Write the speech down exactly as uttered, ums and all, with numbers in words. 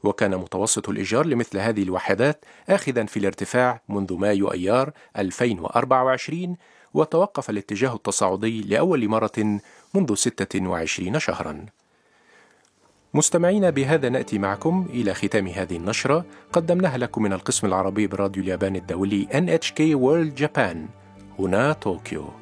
وكان متوسط الإيجار لمثل هذه الوحدات آخذا في الارتفاع منذ مايو أيار ألفين وأربعة وعشرين، وتوقف الاتجاه التصاعدي لأول مرة منذ ستة وعشرين شهرا. مستمعين، بهذا نأتي معكم إلى ختام هذه النشرة قدمناها لكم من القسم العربي براديو اليابان الدولي إن إتش كي World Japan، هنا طوكيو.